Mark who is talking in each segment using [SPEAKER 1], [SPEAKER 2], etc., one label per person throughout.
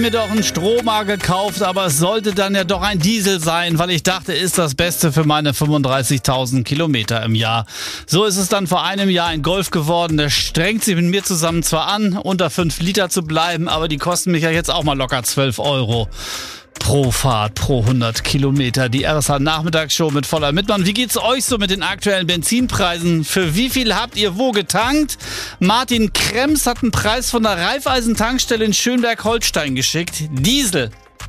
[SPEAKER 1] Mir doch einen Stromer gekauft, aber es sollte dann ja doch ein Diesel sein, weil ich dachte, ist das Beste für meine 35.000 Kilometer im Jahr. So ist es dann vor einem Jahr ein Golf geworden. Der strengt sich mit mir zusammen zwar an, unter 5 Liter zu bleiben, aber die kosten mich ja jetzt auch mal locker 12 Euro. Pro Fahrt, pro 100 Kilometer. Die RSH-Nachmittagsshow mit Voller Mitmann. Wie geht's euch so mit den aktuellen Benzinpreisen? Für wie viel habt ihr wo getankt? Martin Krems hat einen Preis von der Raiffeisen-Tankstelle in Schönberg-Holstein geschickt. Diesel.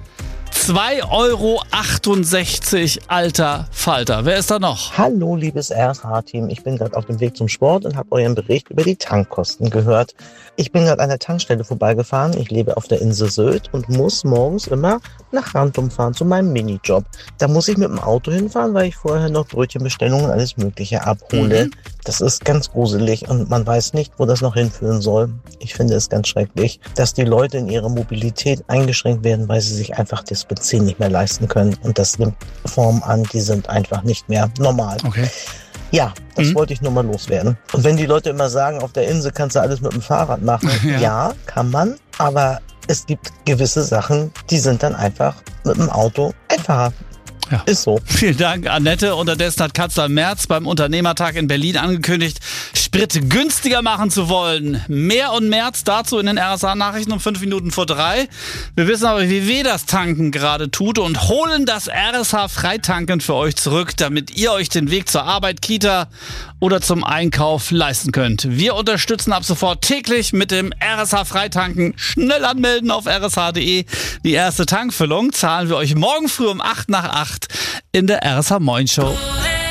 [SPEAKER 1] 2,68 €, alter Falter. Wer ist da noch?
[SPEAKER 2] Hallo, liebes RSH-Team. Ich bin gerade auf dem Weg zum Sport und habe euren Bericht über die Tankkosten gehört. Ich bin gerade an der Tankstelle vorbeigefahren. Ich lebe auf der Insel Sylt und muss morgens immer nach Rantum fahren zu meinem Minijob. Da muss ich mit dem Auto hinfahren, weil ich vorher noch Brötchenbestellungen und alles Mögliche abhole. Das ist ganz gruselig und man weiß nicht, wo das noch hinführen soll. Ich finde es ganz schrecklich, dass die Leute in ihrer Mobilität eingeschränkt werden, weil sie sich einfach das Benzin nicht mehr leisten können. Und das nimmt Formen an, die sind einfach nicht mehr normal.
[SPEAKER 1] Okay.
[SPEAKER 2] Ja, das wollte ich nur mal loswerden. Und wenn die Leute immer sagen, auf der Insel kannst du alles mit dem Fahrrad machen. Ja, kann man, aber es gibt gewisse Sachen, die sind dann einfach mit dem Auto einfacher.
[SPEAKER 1] Ja.
[SPEAKER 2] Ist so.
[SPEAKER 1] Vielen Dank, Annette. Unterdessen hat Kanzler Merz beim Unternehmertag in Berlin angekündigt, Sprit günstiger machen zu wollen. Mehr und Merz dazu in den RSH-Nachrichten um 5 Minuten vor 3. Wir wissen aber, wie weh das Tanken gerade tut und holen das RSH-Freitanken für euch zurück, damit ihr euch den Weg zur Arbeit, Kita oder zum Einkauf leisten könnt. Wir unterstützen ab sofort täglich mit dem RSH-Freitanken. Schnell anmelden auf rsh.de. Die erste Tankfüllung zahlen wir euch morgen früh um 8 nach 8 in der RSH Moin Show.